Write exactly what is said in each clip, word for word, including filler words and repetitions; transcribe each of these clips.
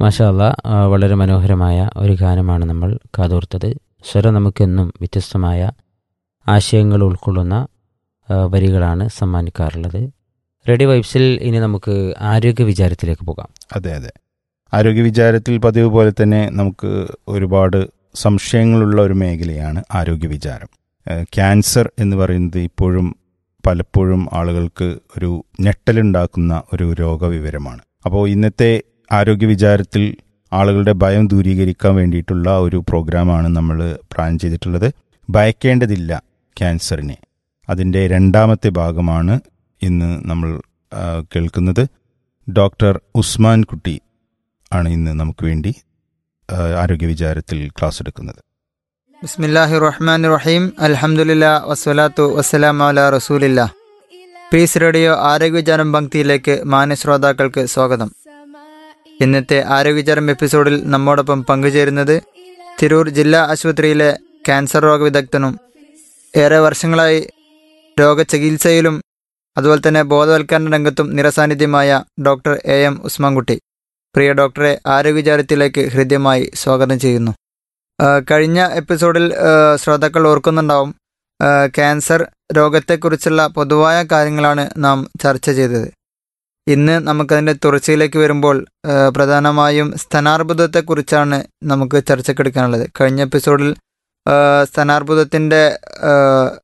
മാഷാ അല്ലാ, ആ, വളരെ മനോഹരമായ ഒരു ഗാനമാണ് നമ്മൾ കാതോർത്തത്. സ്വരം നമുക്കെന്നും വ്യത്യസ്തമായ ആശയങ്ങൾ ഉൾക്കൊള്ളുന്ന ആ, വരികളാണ് സമ്മാനിക്കാറുള്ളത്. റേഡിയോ വൈബ്സിൽ ഇനി നമുക്ക് ആരോഗ്യ വിചാരത്തിലേക്ക് പോകാം. അതെ അതെ ആരോഗ്യ വിചാരത്തിൽ പതിവ് പോലെ തന്നെ നമുക്ക് ഒരുപാട് സംശയങ്ങളുള്ള ഒരു മേഖലയാണ് ആരോഗ്യ വിചാരം. ഏഹ് ക്യാൻസർ എന്ന് പറയുന്നത് ഇപ്പോഴും പലപ്പോഴും ആളുകൾക്ക് ഒരു ഞെട്ടലുണ്ടാക്കുന്ന ഒരു രോഗവിവരമാണ്. അപ്പോൾ ഇന്നത്തെ ആരോഗ്യ വിചാരത്തിൽ ആളുകളുടെ ഭയം ദൂരീകരിക്കാൻ വേണ്ടിയിട്ടുള്ള ഒരു പ്രോഗ്രാമാണ് നമ്മൾ പ്ലാൻ ചെയ്തിട്ടുള്ളത്. ഭയക്കേണ്ടതില്ല ക്യാൻസറിനെ. അതിൻ്റെ രണ്ടാമത്തെ ഭാഗമാണ് ഇന്ന് നമ്മൾ ആ, കേൾക്കുന്നത്. ഡോക്ടർ ഉസ്മാൻ കുട്ടി ആണ് ഇന്ന് നമുക്ക് വേണ്ടി ആ, ആരോഗ്യ വിചാരത്തിൽ ക്ലാസ് എടുക്കുന്നത്. ബിസ്മില്ലാഹി റഹ്മാൻ റഹീം. അൽഹംദുലില്ലാ വസ്സലാത്തു വസ്സലാമു അലാ റസൂലില്ലാ. പീസ് റേഡിയോ ആരോഗ്യവിചാരം പങ്ക്തിയിലേക്ക് മാന്യ ശ്രോതാക്കൾക്ക് സ്വാഗതം. ഇന്നത്തെ ആരോഗ്യവിചാരം എപ്പിസോഡിൽ നമ്മോടൊപ്പം പങ്കുചേരുന്നത് തിരൂർ ജില്ലാ ആശുപത്രിയിലെ ക്യാൻസർ രോഗ വിദഗ്ധനും ഏറെ വർഷങ്ങളായി രോഗചികിത്സയിലും അതുപോലെ തന്നെ ബോധവൽക്കരണ രംഗത്തും നിറസാന്നിധ്യമായ ഡോക്ടർ എ എം ഉസ്മാൻകുട്ടി. പ്രിയ ഡോക്ടറെ ആരോഗ്യവിചാരത്തിലേക്ക് ഹൃദ്യമായി സ്വാഗതം ചെയ്യുന്നു. ആ, കഴിഞ്ഞ എപ്പിസോഡിൽ ആ, ശ്രോതാക്കൾ ഓർക്കുന്നുണ്ടാവും, ആ, ക്യാൻസർ രോഗത്തെക്കുറിച്ചുള്ള പൊതുവായ കാര്യങ്ങളാണ് നാം ചർച്ച ചെയ്തത്. ഇന്ന് നമുക്കതിൻ്റെ തുടർച്ചയിലേക്ക് വരുമ്പോൾ ആ, പ്രധാനമായും സ്തനാർബുദത്തെക്കുറിച്ചാണ് നമുക്ക് ചർച്ചക്കെടുക്കാനുള്ളത്. കഴിഞ്ഞ എപ്പിസോഡിൽ ആ, സ്തനാർബുദത്തിൻ്റെ ആ,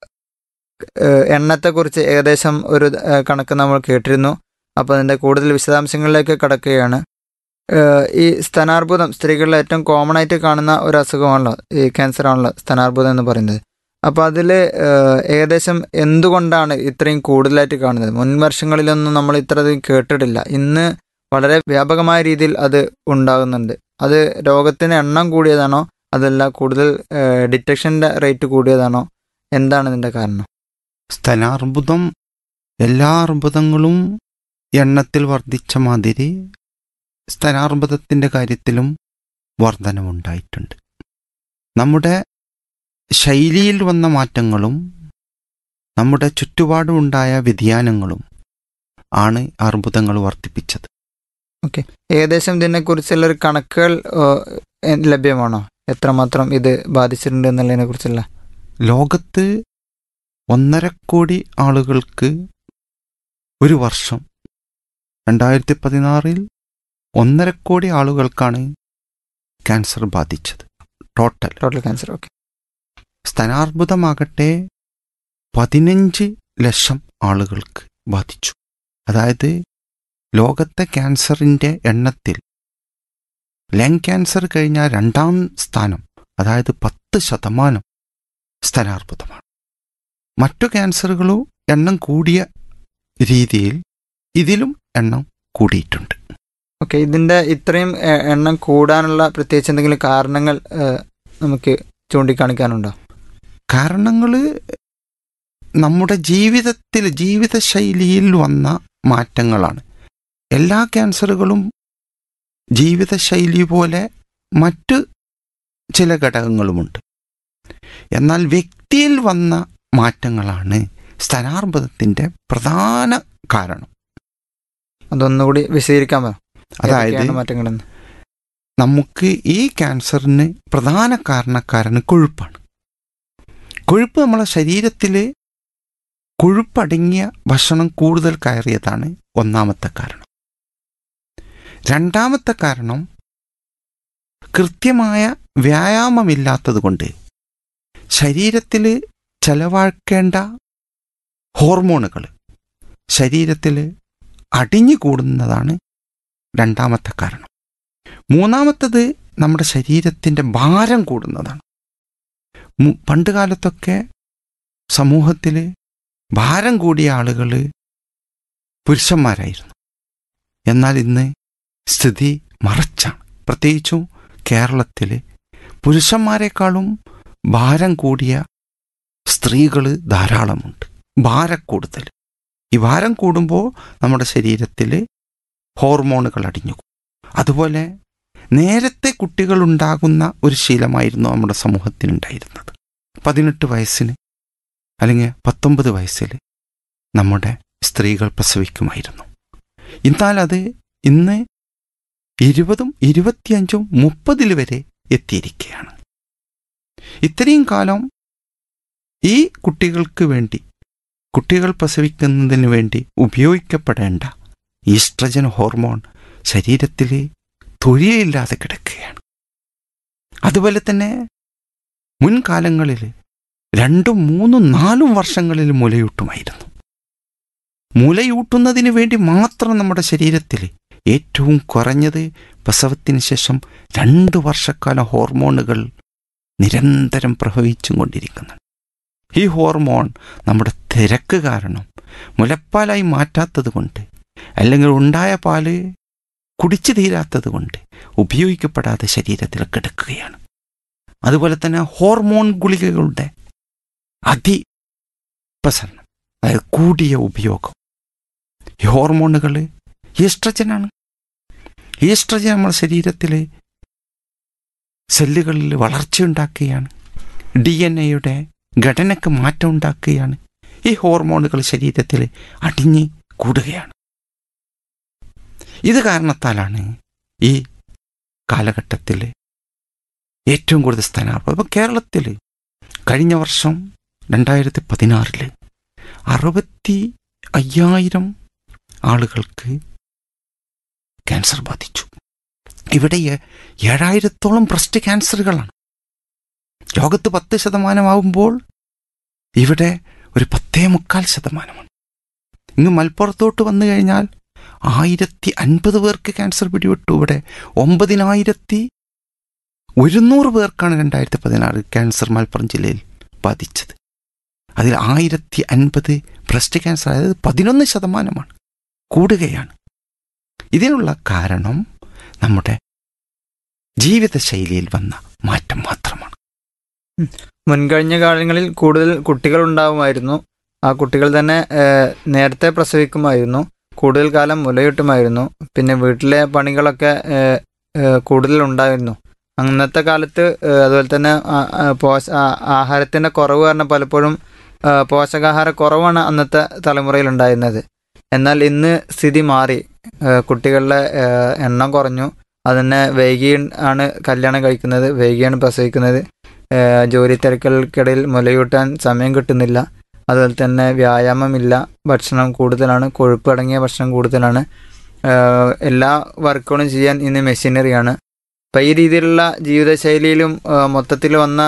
ഏഹ് എണ്ണത്തെക്കുറിച്ച് ഏകദേശം ഒരു ഏഹ് കണക്ക് നമ്മൾ കേട്ടിരുന്നു. അപ്പോൾ അതിൻ്റെ കൂടുതൽ വിശദാംശങ്ങളിലേക്ക് കടക്കുകയാണ്. ഏഹ് ഈ സ്തനാർബുദം സ്ത്രീകളിൽ ഏറ്റവും കോമൺ ആയിട്ട് കാണുന്ന ഒരു അസുഖമാണല്ലോ, ഈ ക്യാൻസർ ആണല്ലോ സ്തനാർബുദം എന്ന് പറയുന്നത്. അപ്പോൾ അതിൽ ഏകദേശം എന്തുകൊണ്ടാണ് ഇത്രയും കൂടുതലായിട്ട് കാണുന്നത്? മുൻ വർഷങ്ങളിലൊന്നും നമ്മൾ ഇത്രയധികം കേട്ടിട്ടില്ല. ഇന്ന് വളരെ വ്യാപകമായ രീതിയിൽ അത് ഉണ്ടാകുന്നുണ്ട്. അത് രോഗത്തിന് എണ്ണം കൂടിയതാണോ, അതല്ല കൂടുതൽ ഡിറ്റക്ഷൻ്റെ റേറ്റ് കൂടിയതാണോ? എന്താണ് ഇതിൻ്റെ കാരണം? സ്തനാർബുദം എല്ലാ അർബുദങ്ങളും എണ്ണത്തിൽ വർദ്ധിച്ച മാതിരി സ്തനാർബുദത്തിൻ്റെ കാര്യത്തിലും വർധനവുണ്ടായിട്ടുണ്ട്. നമ്മുടെ ശൈലിയിൽ വന്ന മാറ്റങ്ങളും നമ്മുടെ ചുറ്റുപാടുമുണ്ടായ വ്യതിയാനങ്ങളും ആണ് അർബുദങ്ങൾ വർദ്ധിപ്പിച്ചത്. ഓക്കെ, ഏകദേശം ഇതിനെക്കുറിച്ചുള്ള ഒരു കണക്കുകൾ ഏഹ്, ലഭ്യമാണോ? എത്രമാത്രം ഇത് ബാധിച്ചിട്ടുണ്ട് എന്നുള്ളതിനെ കുറിച്ചുള്ള? ലോകത്ത് ഒന്നര കോടി ആളുകൾക്ക് ഒരു വർഷം രണ്ടായിരത്തി പതിനാറിൽ ഒന്നര കോടി ആളുകൾക്കാണ് ക്യാൻസർ ബാധിച്ചത്. Total total cancer. ഓക്കെ. സ്തനാർബുദമാകട്ടെ പതിനഞ്ച് ലക്ഷം ആളുകൾക്ക് ബാധിച്ചു. അതായത് ലോകത്തെ ക്യാൻസറിൻ്റെ എണ്ണത്തിൽ ലങ് ക്യാൻസർ കഴിഞ്ഞാൽ രണ്ടാം സ്ഥാനം, അതായത് പത്ത് ശതമാനം സ്തനാർബുദമാണ്. മറ്റു ക്യാൻസറുകളും എണ്ണം കൂടിയ രീതിയിൽ ഇതിലും എണ്ണം കൂടിയിട്ടുണ്ട്. ഓക്കെ, ഇതിൻ്റെ ഇത്രയും എ- എണ്ണം കൂടാനുള്ള പ്രത്യേകിച്ച് എന്തെങ്കിലും കാരണങ്ങൾ ഏഹ്, നമുക്ക് ചൂണ്ടിക്കാണിക്കാനുണ്ടോ? കാരണങ്ങൾ നമ്മുടെ ജീവിതത്തിൽ ജീവിതശൈലിയിൽ വന്ന മാറ്റങ്ങളാണ്. എല്ലാ ക്യാൻസറുകളും ജീവിതശൈലി പോലെ മറ്റു ചില ഘടകങ്ങളുമുണ്ട്. എന്നാൽ വ്യക്തിയിൽ വന്ന മാറ്റങ്ങളാണ് സ്തനാർബുദത്തിൻ്റെ പ്രധാന കാരണം. അതൊന്നുകൂടി വിശദീകരിക്കാമോ? അതായത് ഏതൊക്കെയാണ് മാറ്റങ്ങളെന്ന്? നമുക്ക് ഈ ക്യാൻസറിന് പ്രധാന കാരണക്കാരന് കൊഴുപ്പാണ്. കൊഴുപ്പ് നമ്മളെ ശരീരത്തിൽ കൊഴുപ്പടങ്ങിയ ഭക്ഷണം കൂടുതൽ കയറിയതാണ് ഒന്നാമത്തെ കാരണം. രണ്ടാമത്തെ കാരണം കൃത്യമായ വ്യായാമമില്ലാത്തത് കൊണ്ട് ശരീരത്തിൽ ചെലവാക്കേണ്ട ഹോർമോണുകൾ ശരീരത്തിൽ അടിഞ്ഞു കൂടുന്നതാണ് രണ്ടാമത്തെ കാരണം. മൂന്നാമത്തത് നമ്മുടെ ശരീരത്തിൻ്റെ ഭാരം കൂടുന്നതാണ്. പണ്ട് കാലത്തൊക്കെ സമൂഹത്തിൽ ഭാരം കൂടിയ ആളുകൾ പുരുഷന്മാരായിരുന്നു. എന്നാൽ ഇന്ന് സ്ഥിതി മറിച്ചാണ്. പ്രത്യേകിച്ചും കേരളത്തിൽ പുരുഷന്മാരെക്കാളും ഭാരം കൂടിയ സ്ത്രീകൾ ധാരാളമുണ്ട്. ഭാരക്കൂടുതൽ. ഈ ഭാരം കൂടുമ്പോൾ നമ്മുടെ ശരീരത്തിൽ ഹോർമോണുകൾ അടിഞ്ഞു. അതുപോലെ നേരത്തെ കുട്ടികളുണ്ടാകുന്ന ഒരു ശീലമായിരുന്നു നമ്മുടെ സമൂഹത്തിനുണ്ടായിരുന്നത്. പതിനെട്ട് വയസ്സിന് അല്ലെങ്കിൽ പത്തൊമ്പത് വയസ്സിൽ നമ്മുടെ സ്ത്രീകൾ പ്രസവിക്കുമായിരുന്നു. എന്നാൽ അത് ഇന്ന് ഇരുപതും ഇരുപത്തിയഞ്ചും മുപ്പതിൽ വരെ എത്തിയിരിക്കുകയാണ്. ഇത്രയും കാലം ഈ കുട്ടികൾക്ക് വേണ്ടി, കുട്ടികൾ പ്രസവിക്കുന്നതിന് വേണ്ടി ഉപയോഗിക്കപ്പെടേണ്ട ഈസ്ട്രജൻ ഹോർമോൺ ശരീരത്തിൽ തൊഴിലില്ലാതെ കിടക്കുകയാണ്. അതുപോലെ തന്നെ മുൻകാലങ്ങളിൽ രണ്ടും മൂന്നും നാലും വർഷങ്ങളിൽ മുലയൂട്ടുമായിരുന്നു. മുലയൂട്ടുന്നതിന് വേണ്ടി മാത്രം നമ്മുടെ ശരീരത്തിൽ ഏറ്റവും കുറഞ്ഞത് പ്രസവത്തിന് ശേഷം രണ്ട് വർഷക്കാലം ഹോർമോണുകൾ നിരന്തരം പ്രവഹിച്ചും കൊണ്ടിരിക്കുന്നുണ്ട്. ഈ ഹോർമോൺ നമ്മുടെ തിരക്ക് കാരണം മുലപ്പാലായി മാറ്റാത്തത് കൊണ്ട്, അല്ലെങ്കിൽ ഉണ്ടായ പാല് കുടിച്ചു തീരാത്തത് കൊണ്ട് ഉപയോഗിക്കപ്പെടാതെ ശരീരത്തിൽ കിടക്കുകയാണ്. അതുപോലെ തന്നെ ഹോർമോൺ ഗുളികകളുടെ അതിപ്രസരണം, അതായത് കൂടിയ ഉപയോഗം. ഈ ഹോർമോണുകൾ ഈസ്ട്രജനാണ്. ഈസ്ട്രജൻ നമ്മുടെ ശരീരത്തിലെ സെല്ലുകളിൽ വളർച്ചയുണ്ടാക്കുകയാണ്, ഡി എൻ എയുടെ ഘടനയ്ക്ക് മാറ്റം ഉണ്ടാക്കുകയാണ്. ഈ ഹോർമോണുകൾ ശരീരത്തിൽ അടിഞ്ഞ് കൂടുകയാണ്. ഇത് കാരണത്താലാണ് ഈ കാലഘട്ടത്തിൽ ഏറ്റവും കൂടുതൽ സ്ഥാനാർഹത. ഇപ്പോൾ കേരളത്തിൽ കഴിഞ്ഞ വർഷം രണ്ടായിരത്തി പതിനാറിൽ അറുപത്തി അയ്യായിരം ആളുകൾക്ക് ക്യാൻസർ ബാധിച്ചു. ഇവിടെ ഏഴായിരത്തോളം ബ്രസ്റ്റ് ക്യാൻസറുകളാണ്. ലോകത്ത് പത്ത് ശതമാനമാകുമ്പോൾ ഇവിടെ ഒരു പത്തേ മുക്കാൽ ശതമാനമാണ്. ഇങ്ങ് മലപ്പുറത്തോട്ട് വന്നു കഴിഞ്ഞാൽ ആയിരത്തി അൻപത് പേർക്ക് ക്യാൻസർ പിടിപെട്ടു. ഇവിടെ ഒമ്പതിനായിരത്തി ഒരുന്നൂറ് പേർക്കാണ് രണ്ടായിരത്തി പതിനാറ് ക്യാൻസർ മലപ്പുറം ജില്ലയിൽ ബാധിച്ചത്. അതിൽ ആയിരത്തി അൻപത് ബ്രസ്റ്റ് ക്യാൻസർ, അതായത് പതിനൊന്ന് ശതമാനമാണ്, കൂടുകയാണ്. ഇതിനുള്ള കാരണം നമ്മുടെ ജീവിതശൈലിയിൽ വന്ന മാറ്റം മാത്രമാണ്. മുൻകഴിഞ്ഞ കാലങ്ങളിൽ കൂടുതൽ കുട്ടികൾ ഉണ്ടാവുമായിരുന്നു. ആ കുട്ടികൾ തന്നെ നേരത്തെ പ്രസവിക്കുമായിരുന്നു, കൂടുതൽ കാലം മുലയൂട്ടുമായിരുന്നു. പിന്നെ വീട്ടിലെ പണികളൊക്കെ കൂടുതൽ ഉണ്ടായിരുന്നു. അന്നത്തെ കാലത്ത് അതുപോലെ തന്നെ പോഷ ആഹാരത്തിൻ്റെ കുറവ് കാരണം പലപ്പോഴും പോഷകാഹാര കുറവാണ് അന്നത്തെ തലമുറയിൽ ഉണ്ടായിരുന്നത്. എന്നാൽ ഇന്ന് സ്ഥിതി മാറി. കുട്ടികളുടെ എണ്ണം കുറഞ്ഞു. അതിനെ വൈകി ആണ് കല്യാണം കഴിക്കുന്നത്, വൈകിയാണ് പ്രസവിക്കുന്നത്. ജോലി തിരക്കുകൾക്കിടയിൽ മുലയൂട്ടാൻ സമയം കിട്ടുന്നില്ല. അതുപോലെ തന്നെ വ്യായാമമില്ല, ഭക്ഷണം കൂടുതലാണ്, കൊഴുപ്പ് അടങ്ങിയ ഭക്ഷണം കൂടുതലാണ്. എല്ലാ വർക്കുകളും ചെയ്യാൻ ഇന്ന് മെഷീനറിയാണ്. അപ്പം ഈ രീതിയിലുള്ള ജീവിതശൈലിയിലും മൊത്തത്തിൽ വന്ന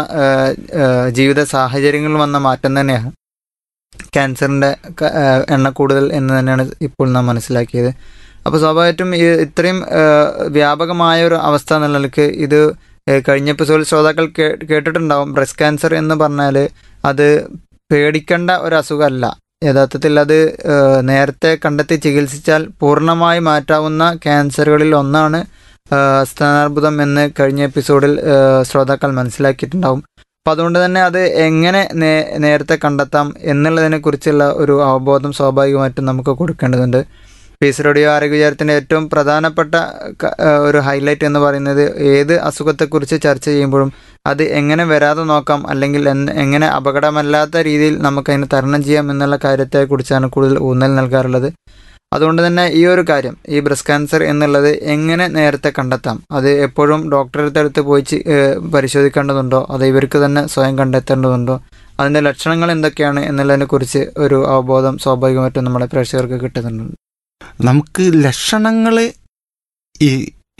ജീവിത സാഹചര്യങ്ങളിൽ വന്ന മാറ്റം തന്നെയാണ് ക്യാൻസറിൻ്റെ എണ്ണ കൂടുതൽ എന്ന് തന്നെയാണ് ഇപ്പോൾ നാം മനസ്സിലാക്കിയത്. അപ്പോൾ സ്വാഭാവികമായിട്ടും ഈ ഇത്രയും വ്യാപകമായ ഒരു അവസ്ഥ എന്ന നിലയ്ക്ക് ഇത് കഴിഞ്ഞ എപ്പിസോഡിൽ ശ്രോതാക്കൾ കേ കേട്ടിട്ടുണ്ടാവും. ബ്രസ്റ്റ് ക്യാൻസർ എന്ന് പറഞ്ഞാൽ അത് പേടിക്കേണ്ട ഒരു അസുഖമല്ല. യഥാർത്ഥത്തിൽ അത് നേരത്തെ കണ്ടെത്തി ചികിത്സിച്ചാൽ പൂർണ്ണമായി മാറ്റാവുന്ന ക്യാൻസറുകളിൽ ഒന്നാണ് സ്തനാർബുദം എന്ന് കഴിഞ്ഞ എപ്പിസോഡിൽ ശ്രോതാക്കൾ മനസ്സിലാക്കിയിട്ടുണ്ടാവും. അപ്പം അതുകൊണ്ട് തന്നെ അത് എങ്ങനെ നേ നേരത്തെ കണ്ടെത്താം എന്നുള്ളതിനെ കുറിച്ചുള്ള ഒരു അവബോധം സ്വാഭാവികമായിട്ടും നമുക്ക് കൊടുക്കേണ്ടതുണ്ട്. പീസ് റേഡിയോ ആരോഗ്യ വിചാരത്തിൻ്റെ ഏറ്റവും പ്രധാനപ്പെട്ട ഒരു ഹൈലൈറ്റ് എന്ന് പറയുന്നത് ഏത് അസുഖത്തെക്കുറിച്ച് ചർച്ച ചെയ്യുമ്പോഴും അത് എങ്ങനെ വരാതെ നോക്കാം, അല്ലെങ്കിൽ എങ്ങനെ അപകടമല്ലാത്ത രീതിയിൽ നമുക്കതിനെ തരണം ചെയ്യാം എന്നുള്ള കാര്യത്തെക്കുറിച്ചാണ് കൂടുതൽ ഊന്നൽ നൽകാറുള്ളത്. അതുകൊണ്ട് തന്നെ ഈ ഒരു കാര്യം, ഈ ബ്രസ്റ്റ് ക്യാൻസർ എന്നുള്ളത് എങ്ങനെ നേരത്തെ കണ്ടെത്താം, അത് എപ്പോഴും ഡോക്ടറുടെ അടുത്ത് പോയി പരിശോധിക്കേണ്ടതുണ്ടോ, അത് ഇവർക്ക് തന്നെ സ്വയം കണ്ടെത്തേണ്ടതുണ്ടോ, അതിൻ്റെ ലക്ഷണങ്ങൾ എന്തൊക്കെയാണ് എന്നുള്ളതിനെക്കുറിച്ച് ഒരു അവബോധം സ്വാഭാവികമായിട്ടും നമ്മുടെ പ്രേക്ഷകർക്ക് കിട്ടുന്നുണ്ട്. നമുക്ക് ലക്ഷണങ്ങൾ ഈ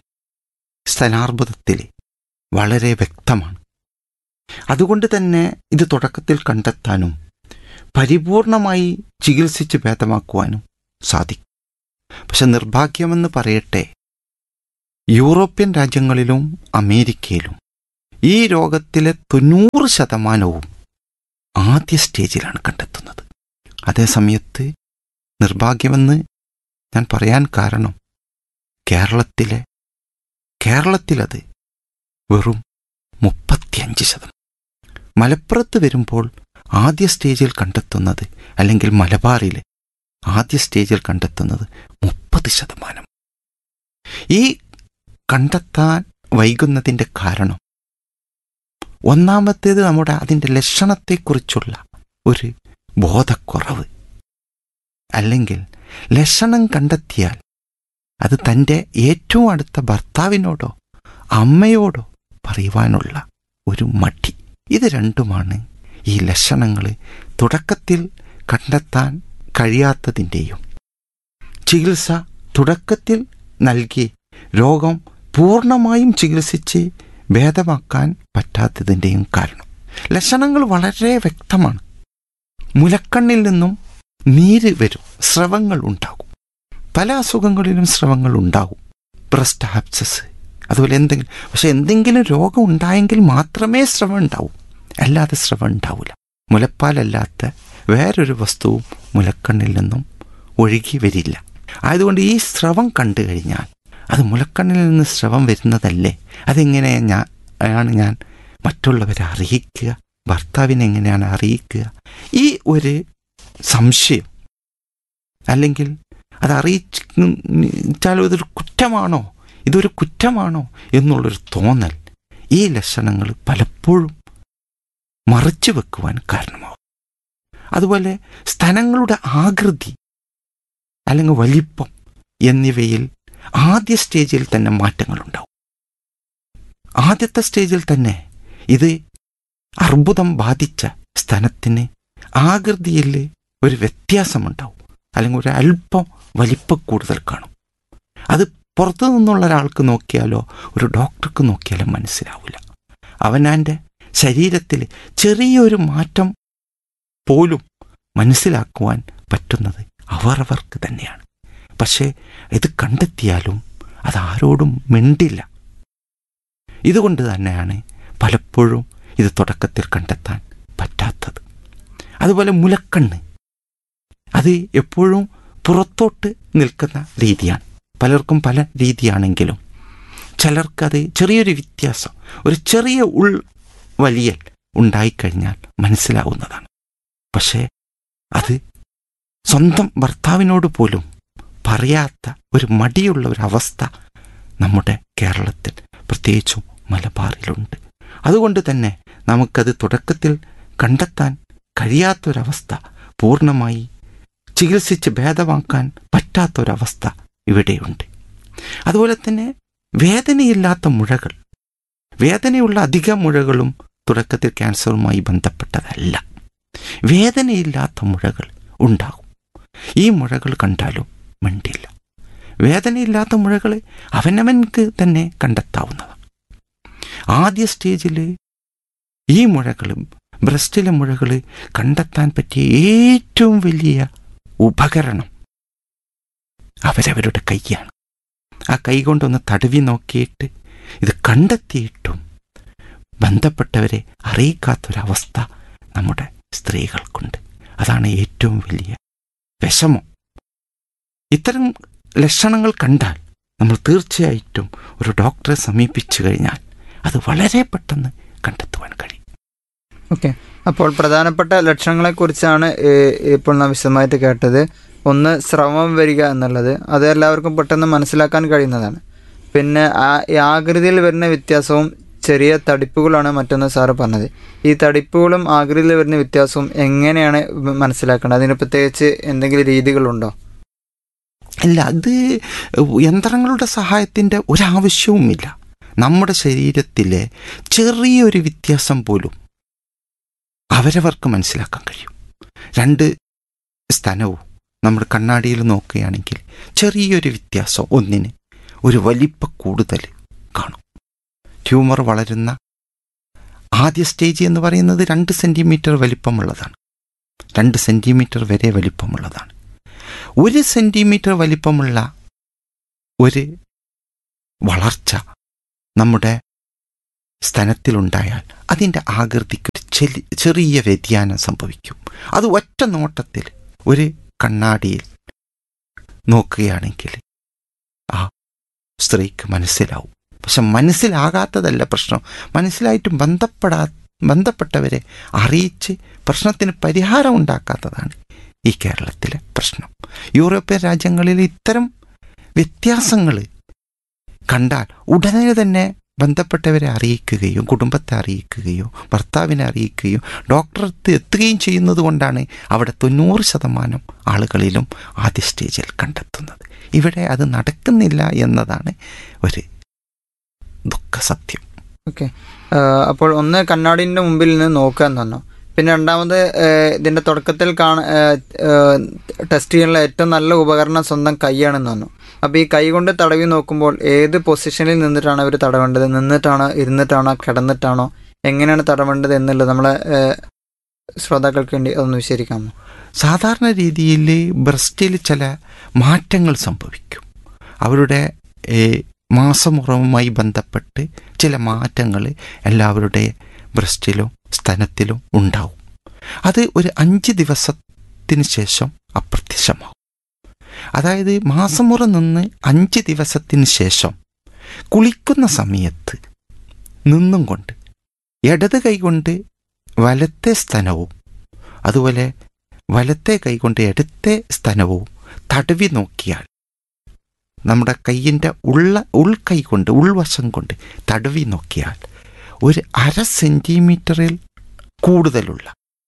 സ്തനാർബുദത്തിൽ വളരെ വ്യക്തമാണ്. അതുകൊണ്ട് തന്നെ ഇത് തുടക്കത്തിൽ കണ്ടെത്താനും പരിപൂർണമായി ചികിത്സിച്ച് ഭേദമാക്കുവാനും സാധിക്കും. പക്ഷെ നിർഭാഗ്യമെന്ന് പറയട്ടെ, യൂറോപ്യൻ രാജ്യങ്ങളിലും അമേരിക്കയിലും ഈ രോഗത്തിലെ തൊണ്ണൂറ് ശതമാനവും ആദ്യ സ്റ്റേജിലാണ് കണ്ടെത്തുന്നത്. അതേസമയത്ത് നിർഭാഗ്യമെന്ന് ഞാൻ പറയാൻ കാരണം കേരളത്തിലെ കേരളത്തിലത് വെറും മുപ്പത്തിയഞ്ച് ശതമാനം. മലപ്പുറത്ത് വരുമ്പോൾ ആദ്യ സ്റ്റേജിൽ കണ്ടെത്തുന്നത്, അല്ലെങ്കിൽ മലബാറിലെ ആദ്യ സ്റ്റേജിൽ കണ്ടെത്തുന്നത് മുപ്പത് ശതമാനം. ഈ കണ്ടെത്താൻ വൈകുന്നതിൻ്റെ കാരണം ഒന്നാമത്തേത് നമ്മുടെ അതിൻ്റെ ലക്ഷണത്തെക്കുറിച്ചുള്ള ഒരു ബോധക്കുറവ്, അല്ലെങ്കിൽ ലക്ഷണം കണ്ടെത്തിയാൽ അത് തൻ്റെ ഏറ്റവും അടുത്ത ഭർത്താവിനോടോ അമ്മയോടോ പറയുവാനുള്ള ഒരു മടി. ഇത് രണ്ടുമാണ് ഈ ലക്ഷണങ്ങൾ തുടക്കത്തിൽ കണ്ടെത്താൻ കഴിയാത്തതിൻ്റെയും ചികിത്സ തുടക്കത്തിൽ നൽകി രോഗം പൂർണ്ണമായും ചികിത്സിച്ച് ഭേദമാക്കാൻ പറ്റാത്തതിൻ്റെയും കാരണം. ലക്ഷണങ്ങൾ വളരെ വ്യക്തമാണ്. മുലക്കണ്ണിൽ നിന്നും നീര് വരും, സ്രവങ്ങൾ ഉണ്ടാകും. പല അസുഖങ്ങളിലും സ്രവങ്ങൾ ഉണ്ടാകും. ബ്രസ്റ്റ് ആബ്സസ് അതുപോലെ എന്തെങ്കിലും, പക്ഷെ എന്തെങ്കിലും രോഗം ഉണ്ടായെങ്കിൽ മാത്രമേ സ്രവം ഉണ്ടാവൂ, അല്ലാതെ സ്രവം ഉണ്ടാവില്ല. മുലപ്പാലല്ലാത്ത വേറൊരു വസ്തുവും മുലക്കണ്ണിൽ നിന്നും ഒഴുകി വരില്ല. ആയതുകൊണ്ട് ഈ സ്രവം കണ്ടു കഴിഞ്ഞാൽ അത് മുലക്കണ്ണിൽ നിന്ന് സ്രവം വരുന്നതല്ലേ, അതെങ്ങനെ ഞാൻ ആണ് ഞാൻ മറ്റുള്ളവരെ അറിയിക്കുക, ഭർത്താവിനെ എങ്ങനെയാണ് അറിയിക്കുക? ഈ ഒരു സംശയം, അല്ലെങ്കിൽ അത് അറിയിച്ചാലും ഇതൊരു കുറ്റമാണോ ഇതൊരു കുറ്റമാണോ എന്നുള്ളൊരു തോന്നൽ ഈ ലക്ഷണങ്ങൾ പലപ്പോഴും മറച്ചു വെക്കുവാൻ കാരണമാവും. അതുപോലെ സ്തനങ്ങളുടെ ആകൃതി അല്ലെങ്കിൽ വലിപ്പം എന്നിവയിൽ ആദ്യ സ്റ്റേജിൽ തന്നെ മാറ്റങ്ങളുണ്ടാവും. ആദ്യത്തെ സ്റ്റേജിൽ തന്നെ ഇത് അർബുദം ബാധിച്ച സ്തനത്തിന് ആകൃതിയിൽ ഒരു വ്യത്യാസമുണ്ടാവും, അല്ലെങ്കിൽ ഒരു അല്പം വലിപ്പം കൂടുതൽ കാണും. അത് പുറത്തു നിന്നുള്ള ഒരാൾക്ക് നോക്കിയാലോ ഒരു ഡോക്ടർക്ക് നോക്കിയാലോ മനസ്സിലാവില്ല. അവനാൻ്റെ ശരീരത്തിൽ ചെറിയൊരു മാറ്റം പോലും മനസ്സിലാക്കുവാൻ പറ്റുന്നത് അവരവർക്ക് തന്നെയാണ്. പക്ഷേ ഇത് കണ്ടെത്തിയാലും അതാരോടും മിണ്ടില്ല. ഇതുകൊണ്ട് തന്നെയാണ് പലപ്പോഴും ഇത് തുടക്കത്തിൽ കണ്ടെത്താൻ പറ്റാത്തത്. അതുപോലെ മുലക്കണ്ണ്, അത് എപ്പോഴും പുറത്തോട്ട് നിൽക്കുന്ന രീതിയാണ്. പലർക്കും പല രീതിയാണെങ്കിലും ചിലർക്കത് ചെറിയൊരു വ്യത്യാസം, ഒരു ചെറിയ ഉൾ വലിയൽ ഉണ്ടായിക്കഴിഞ്ഞാൽ മനസ്സിലാവുന്നതാണ്. പക്ഷേ അത് സ്വന്തം ഭർത്താവിനോട് പോലും പറയാത്ത ഒരു മടിയുള്ള ഒരു അവസ്ഥ നമ്മുടെ കേരളത്തിൽ, പ്രത്യേകിച്ചും മലബാറിലുണ്ട്. അതുകൊണ്ട് തന്നെ നമുക്കത് തുടക്കത്തിൽ കണ്ടെത്താൻ കഴിയാത്തൊരവസ്ഥ, പൂർണ്ണമായി ചികിത്സിച്ച് ഭേദമാക്കാൻ പറ്റാത്തൊരവസ്ഥ ഇവിടെയുണ്ട്. അതുപോലെ തന്നെ വേദനയില്ലാത്ത മുഴകൾ, വേദനയുള്ള അധിക മുഴകളും തുടക്കത്തിൽ ക്യാൻസറുമായി ബന്ധപ്പെട്ടതല്ല. വേദനയില്ലാത്ത മുഴകൾ ഉണ്ടാകും. ഈ മുഴകൾ കണ്ടാലും മിണ്ടില്ല. വേദനയില്ലാത്ത മുഴകൾ അവനവൻക്ക് തന്നെ കണ്ടെത്താവുന്നതാണ്. ആദ്യ സ്റ്റേജിൽ ഈ മുഴകൾ, ബ്രസ്റ്റിലെ മുഴകൾ കണ്ടെത്താൻ പറ്റിയ ഏറ്റവും വലിയ ഉപകരണം അവരവരുടെ കൈയാണ്. ആ കൈ കൊണ്ടൊന്ന് തടവി നോക്കിയിട്ട് ഇത് കണ്ടെത്തിയിട്ടും ബന്ധപ്പെട്ടവരെ അറിയിക്കാത്തൊരവസ്ഥ നമ്മുടെ സ്ത്രീകൾക്കുണ്ട്. അതാണ് ഏറ്റവും വലിയ വിഷമം. ഇത്തരം ലക്ഷണങ്ങൾ കണ്ടാൽ നമ്മൾ തീർച്ചയായിട്ടും ഒരു ഡോക്ടറെ സമീപിച്ചു കഴിഞ്ഞാൽ അത് വളരെ പെട്ടെന്ന് കണ്ടെത്തുവാൻ കഴിയും. ഓക്കെ, അപ്പോൾ പ്രധാനപ്പെട്ട ലക്ഷണങ്ങളെക്കുറിച്ചാണ് ഇപ്പോൾ നാം വിശദമായിട്ട് കേട്ടത്. ഒന്ന്, സ്രവം വരിക എന്നുള്ളത്, അത് എല്ലാവർക്കും പെട്ടെന്ന് മനസ്സിലാക്കാൻ കഴിയുന്നതാണ്. പിന്നെ ആ ആകൃതിയിൽ വരുന്ന വ്യത്യാസവും ചെറിയ തടിപ്പുകളാണ് മറ്റൊന്ന് സാറ് പറഞ്ഞത്. ഈ തടിപ്പുകളും ആകൃതിയിൽ വരുന്ന വ്യത്യാസവും എങ്ങനെയാണ് മനസ്സിലാക്കേണ്ടത്? അതിന് പ്രത്യേകിച്ച് എന്തെങ്കിലും രീതികളുണ്ടോ? ഇല്ല, അത് യന്ത്രങ്ങളുടെ സഹായത്തിൻ്റെ ഒരാവശ്യവുമില്ല. നമ്മുടെ ശരീരത്തിലെ ചെറിയൊരു വ്യത്യാസം പോലും അവരവർക്ക് മനസ്സിലാക്കാൻ കഴിയും. രണ്ട് സ്തനവും നമ്മുടെ കണ്ണാടിയിൽ നോക്കുകയാണെങ്കിൽ ചെറിയൊരു വ്യത്യാസം, ഒന്നിന് ഒരു വലിപ്പ കൂടുതൽ കാണും. ട്യൂമർ വളരുന്ന ആദ്യ സ്റ്റേജ് എന്ന് പറയുന്നത് രണ്ട് സെൻറ്റിമീറ്റർ വലിപ്പമുള്ളതാണ്. രണ്ട് സെൻറ്റിമീറ്റർ വരെ വലിപ്പമുള്ളതാണ്. ഒരു സെൻറ്റിമീറ്റർ വലിപ്പമുള്ള ഒരു വളർച്ച നമ്മുടെ സ്തനത്തിലുണ്ടായാൽ അതിൻ്റെ ആകൃതിക്ക് ചെലി ചെറിയ വ്യതിയാനം സംഭവിക്കും. അത് ഒറ്റ നോട്ടത്തിൽ ഒരു കണ്ണാടിയിൽ നോക്കുകയാണെങ്കിൽ ആ സ്ത്രീക്ക് മനസ്സിലാവും. പക്ഷെ മനസ്സിലാകാത്തതല്ല പ്രശ്നം. മനസ്സിലായിട്ടും ബന്ധപ്പെടാ ബന്ധപ്പെട്ടവരെ അറിയിച്ച് പ്രശ്നത്തിന് പരിഹാരം ഉണ്ടാക്കാത്തതാണ് ഈ കേരളത്തിലെ പ്രശ്നം. യൂറോപ്യൻ രാജ്യങ്ങളിൽ ഇത്തരം വ്യത്യാസങ്ങൾ കണ്ടാൽ ഉടനെ തന്നെ ബന്ധപ്പെട്ടവരെ അറിയിക്കുകയോ കുടുംബത്തെ അറിയിക്കുകയോ ഭർത്താവിനെ അറിയിക്കുകയോ ഡോക്ടർക്ക് എത്തുകയും ചെയ്യുന്നത് കൊണ്ടാണ് അവിടെ തൊണ്ണൂറ് ശതമാനം ആളുകളിലും ആദ്യ സ്റ്റേജിൽ കണ്ടെത്തുന്നത്. ഇവിടെ അത് നടക്കുന്നില്ല എന്നതാണ് ഒരു ദുഃഖസത്യം. ഓക്കെ, അപ്പോൾ ഒന്ന് കണ്ണാടിൻ്റെ മുമ്പിൽ നിന്ന് നോക്കുക എന്ന് പറഞ്ഞു. പിന്നെ രണ്ടാമത് ഇതിൻ്റെ തുടക്കത്തിൽ കാണ ടെസ്റ്റ് ചെയ്യാനുള്ള ഏറ്റവും നല്ല ഉപകരണം സ്വന്തം കൈയാണെന്ന് പറഞ്ഞു. അപ്പോൾ ഈ കൈ കൊണ്ട് തടവി നോക്കുമ്പോൾ ഏത് പൊസിഷനിൽ നിന്നിട്ടാണ് അവർ തടവേണ്ടത്? നിന്നിട്ടാണോ, ഇരുന്നിട്ടാണോ, കിടന്നിട്ടാണോ, എങ്ങനെയാണ് തടവേണ്ടത് എന്നുള്ളത് നമ്മളെ ശ്രോതാക്കൾക്ക് വേണ്ടി അതൊന്ന് വിശദീകരിക്കാമോ? സാധാരണ രീതിയിൽ ബ്രസ്റ്റിൽ ചില മാറ്റങ്ങൾ സംഭവിക്കും. അവരുടെ മാസമുറവുമായി ബന്ധപ്പെട്ട് ചില മാറ്റങ്ങൾ എല്ലാവരുടെ ബ്രസ്റ്റിലും സ്തനത്തിലും ഉണ്ടാവും. അത് ഒരു അഞ്ച് ദിവസത്തിന് ശേഷം അപ്രത്യക്ഷമാവും. അതായത് മാസമുറ നിന്ന് അഞ്ച് ദിവസത്തിന് ശേഷം കുളിക്കുന്ന സമയത്ത് നിന്നും കൊണ്ട് ഇടത് കൈകൊണ്ട് വലത്തെ സ്തനവും അതുപോലെ വലത്തെ കൈകൊണ്ട് ഇടത്തെ സ്തനവും തടവി നോക്കിയാൽ, നമ്മുടെ കൈയിൻ്റെ ഉള്ള ഉൾക്കൈ കൊണ്ട് ഉൾവശം കൊണ്ട് തടവി നോക്കിയാൽ ഒരു അര സെൻറ്റിമീറ്ററിൽ കൂടുതലുള്ള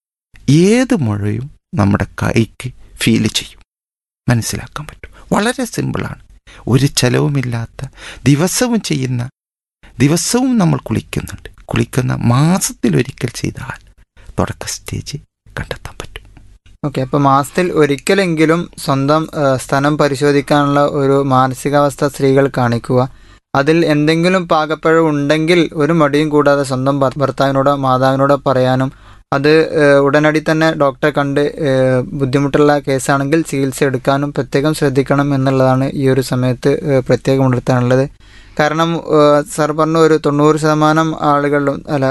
ഏത് മുഴയും നമ്മുടെ കൈക്ക് ഫീൽ ചെയ്യും, മനസ്സിലാക്കാൻ പറ്റും. വളരെ സിമ്പിളാണ്. ഒരു ചെലവുമില്ലാത്ത, ദിവസവും ചെയ്യുന്ന, ദിവസവും നമ്മൾ കുളിക്കുന്നുണ്ട്, കുളിക്കുന്ന മാസത്തിലൊരിക്കൽ ചെയ്താൽ തുടക്ക സ്റ്റേജ് കണ്ടെത്താൻ പറ്റും. ഓക്കെ, അപ്പോൾ മാസത്തിൽ ഒരിക്കലെങ്കിലും സ്വന്തം സ്ഥലം പരിശോധിക്കാനുള്ള ഒരു മാനസികാവസ്ഥ സ്ത്രീകൾ കാണിക്കുക. അതിൽ എന്തെങ്കിലും പാകപ്പിഴവ് ഉണ്ടെങ്കിൽ ഒരു മടിയും കൂടാതെ സ്വന്തം ഭർത്താവിനോടോ മാതാവിനോടോ പറയാനും, അത് ഉടനടി തന്നെ ഡോക്ടറെ കണ്ട് ബുദ്ധിമുട്ടുള്ള കേസാണെങ്കിൽ ചികിത്സ എടുക്കാനും പ്രത്യേകം ശ്രദ്ധിക്കണം എന്നുള്ളതാണ് ഈ ഒരു സമയത്ത് പ്രത്യേകം ഉണർത്താനുള്ളത്. കാരണം സാർ പറഞ്ഞു, ഒരു തൊണ്ണൂറ് ശതമാനം ആളുകളിലും അല്ല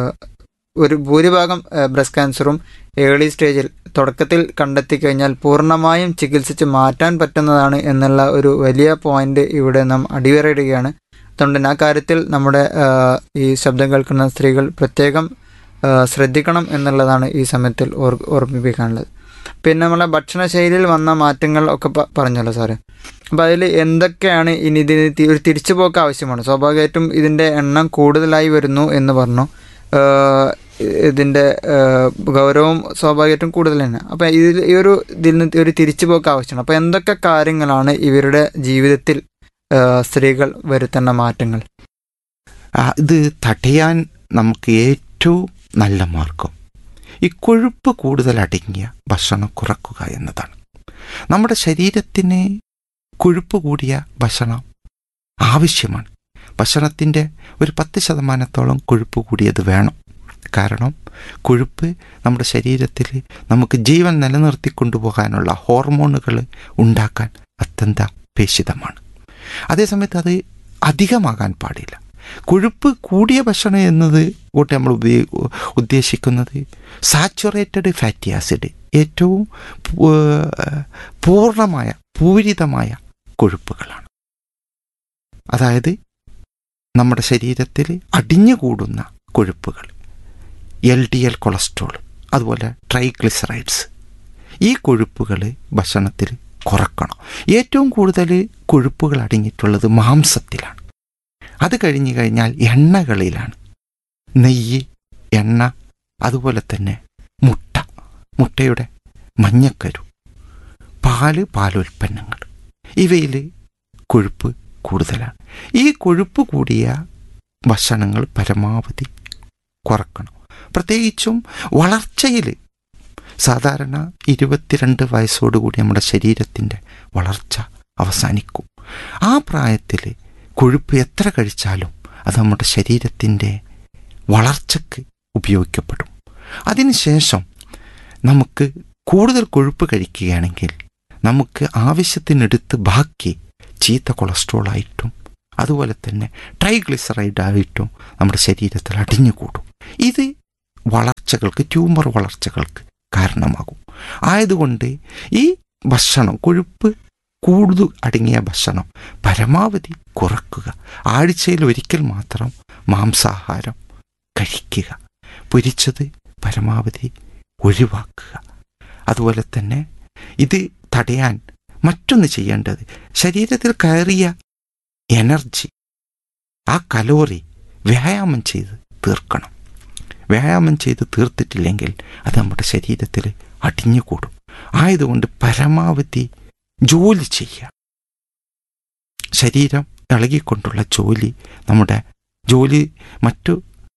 ഒരു ഭൂരിഭാഗം ബ്രസ്റ്റ് ക്യാൻസറും ഏർലി സ്റ്റേജിൽ തുടക്കത്തിൽ കണ്ടെത്തി കഴിഞ്ഞാൽ പൂർണ്ണമായും ചികിത്സിച്ച് മാറ്റാൻ പറ്റുന്നതാണ് എന്നുള്ള ഒരു വലിയ പോയിന്റ് ഇവിടെ നാം അടിവരയിടുകയാണ്. അതുകൊണ്ട് തന്നെ ആ കാര്യത്തിൽ നമ്മുടെ ഈ ശബ്ദം കേൾക്കുന്ന സ്ത്രീകൾ പ്രത്യേകം ശ്രദ്ധിക്കണം എന്നുള്ളതാണ് ഈ സമയത്തിൽ ഓർ ഓർമ്മിപ്പിക്കാനുള്ളത്. പിന്നെ നമ്മളെ ഭക്ഷണശൈലിയിൽ വന്ന മാറ്റങ്ങൾ ഒക്കെ പറഞ്ഞല്ലോ സാറ്. അപ്പോൾ അതിൽ എന്തൊക്കെയാണ് ഇനി ഇതിന് ഒരു തിരിച്ചുപോക്ക് ആവശ്യമാണ്? സ്വാഭാവികമായിട്ടും ഇതിൻ്റെ എണ്ണം കൂടുതലായി വരുന്നു എന്ന് പറഞ്ഞു. ഇതിൻ്റെ ഗൗരവം സ്വാഭാവികമായിട്ടും കൂടുതൽ തന്നെ. അപ്പോൾ ഇതിൽ ഈ ഒരു ഇതിൽ നിന്ന് ഒരു തിരിച്ചുപോക്ക് ആവശ്യമാണ്. അപ്പോൾ എന്തൊക്കെ കാര്യങ്ങളാണ് ഇവരുടെ ജീവിതത്തിൽ സ്ത്രീകൾ വരുത്തേണ്ട മാറ്റങ്ങൾ? ഇത് തടയാൻ നമുക്ക് ഏറ്റവും നല്ല മാർഗം ഈ കൊഴുപ്പ് കൂടുതൽ അടങ്ങിയ ഭക്ഷണം കുറക്കുക എന്നതാണ്. നമ്മുടെ ശരീരത്തിന് കൊഴുപ്പ് കൂടിയ ഭക്ഷണം ആവശ്യമാണ്. ഭക്ഷണത്തിൻ്റെ ഒരു പത്ത് ശതമാനത്തോളം കൊഴുപ്പ് കൂടിയത് വേണം. കാരണം കൊഴുപ്പ് നമ്മുടെ ശരീരത്തിൽ നമുക്ക് ജീവൻ നിലനിർത്തി കൊണ്ടുപോകാനുള്ള ഹോർമോണുകൾ ഉണ്ടാക്കാൻ അത്യന്താപേക്ഷിതമാണ്. അതേസമയത്ത് അത് അധികമാകാൻ പാടില്ല. കൊഴുപ്പ് കൂടിയ ഭക്ഷണം എന്നത് കൂട്ടി നമ്മൾ ഉദ്ദേശിക്കുന്നത് സാച്ചുറേറ്റഡ് ഫാറ്റി ആസിഡ്, ഏറ്റവും പൂർണ്ണമായ പൂരിതമായ കൊഴുപ്പുകളാണ്. അതായത് നമ്മുടെ ശരീരത്തിൽ അടിഞ്ഞുകൂടുന്ന കൊഴുപ്പുകൾ, എൽ ഡി എൽ കൊളസ്ട്രോൾ, അതുപോലെ ട്രൈഗ്ലിസറൈഡ്സ്, ഈ കൊഴുപ്പുകൾ ഭക്ഷണത്തിൽ കുറക്കണം. ഏറ്റവും കൂടുതൽ കൊഴുപ്പുകൾ അടങ്ങിയിട്ടുള്ളത് മാംസത്തിലാണ്. അത് കഴിഞ്ഞു കഴിഞ്ഞാൽ എണ്ണകളിലാണ്. നെയ്യ്, എണ്ണ, അതുപോലെ തന്നെ മുട്ട, മുട്ടയുടെ മഞ്ഞക്കരു, പാല്, പാലുൽപ്പന്നങ്ങൾ, ഇവയിൽ കൊഴുപ്പ് കൂടുതലാണ്. ഈ കൊഴുപ്പ് കൂടിയ ഭക്ഷണങ്ങൾ പരമാവധി കുറക്കണം. പ്രത്യേകിച്ചും വളർച്ചയിൽ സാധാരണ ഇരുപത്തിരണ്ട് വയസ്സോടുകൂടി നമ്മുടെ ശരീരത്തിൻ്റെ വളർച്ച അവസാനിക്കും. ആ പ്രായത്തിൽ കൊഴുപ്പ് എത്ര കഴിച്ചാലും അത് നമ്മുടെ ശരീരത്തിൻ്റെ വളർച്ചയ്ക്ക് ഉപയോഗിക്കപ്പെടും. അതിനുശേഷം നമുക്ക് കൂടുതൽ കൊഴുപ്പ് കഴിക്കുകയാണെങ്കിൽ നമുക്ക് ആവശ്യത്തിനെടുത്ത് ബാക്കി ചീത്ത കൊളസ്ട്രോളായിട്ടും അതുപോലെ തന്നെ ട്രൈഗ്ലിസറൈഡായിട്ടും നമ്മുടെ ശരീരത്തിൽ അടിഞ്ഞുകൂടും. ഇത് വളർച്ചകൾക്ക്, ട്യൂമർ വളർച്ചകൾക്ക് കാരണമാകും. ആയതുകൊണ്ട് ഈ ഭക്ഷണം, കൊഴുപ്പ് കൂടുതൽ അടങ്ങിയ ഭക്ഷണം പരമാവധി കുറക്കുക. ആഴ്ചയിൽ ഒരിക്കൽ മാത്രം മാംസാഹാരം കഴിക്കുക. പൊരിച്ചത് പരമാവധി ഒഴിവാക്കുക. അതുപോലെ തന്നെ ഇത് തടയാൻ മറ്റൊന്ന് ചെയ്യേണ്ടത്, ശരീരത്തിൽ കയറിയ എനർജി, ആ കലോറി വ്യായാമം ചെയ്ത് തീർക്കണം. വ്യായാമം ചെയ്ത് തീർത്തിട്ടില്ലെങ്കിൽ അത് നമ്മുടെ ശരീരത്തിൽ അടിഞ്ഞുകൂടും. ആയതുകൊണ്ട് പരമാവധി ജോലി ചെയ്യുക. ശരീരം ഇളകിക്കൊണ്ടുള്ള ജോലി, നമ്മുടെ ജോലി മറ്റു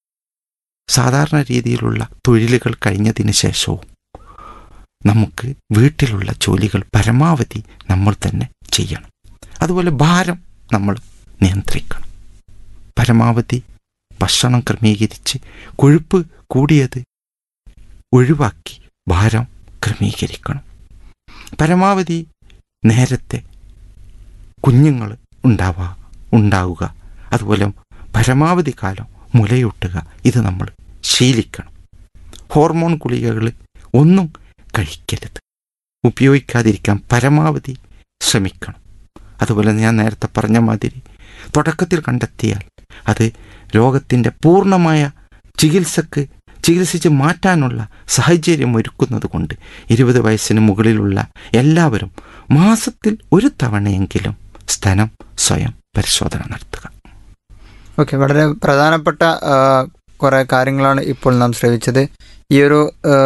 സാധാരണ രീതിയിലുള്ള തൊഴിലുകൾ കഴിഞ്ഞതിന് ശേഷവും നമുക്ക് വീട്ടിലുള്ള ജോലികൾ പരമാവധി നമ്മൾ തന്നെ ചെയ്യണം. അതുപോലെ ഭാരം നമ്മൾ നിയന്ത്രിക്കണം. പരമാവധി ഭക്ഷണം ക്രമീകരിച്ച് കൊഴുപ്പ് കൂടിയത് ഒഴിവാക്കി ഭാരം ക്രമീകരിക്കണം. പരമാവധി നേരത്തെ കുഞ്ഞുങ്ങൾ ഉണ്ടാവുക ഉണ്ടാവുക അതുപോലെ പരമാവധി കാലം മുലയൂട്ടുക, ഇത് നമ്മൾ ശീലിക്കണം. ഹോർമോൺ ഗുളികകൾ ഒന്നും കഴിക്കരുത്, ഉപയോഗിക്കാതിരിക്കാൻ പരമാവധി ശ്രമിക്കണം. അതുപോലെ ഞാൻ നേരത്തെ പറഞ്ഞ മാതിരി തുടക്കത്തിൽ കണ്ടെത്തിയാൽ അത് രോഗത്തിൻ്റെ പൂർണ്ണമായ ചികിത്സക്ക് ചികിത്സിച്ച് മാറ്റാനുള്ള സാഹചര്യം ഒരുക്കുന്നത് കൊണ്ട് ഇരുപത് വയസ്സിന് മുകളിലുള്ള എല്ലാവരും മാസത്തിൽ ഒരു തവണയെങ്കിലും സ്തനം സ്വയം പരിശോധന നടത്തുക. ഓക്കെ, വളരെ പ്രധാനപ്പെട്ട കുറേ കാര്യങ്ങളാണ് ഇപ്പോൾ നാം ശ്രവിച്ചത്. ഈ ഒരു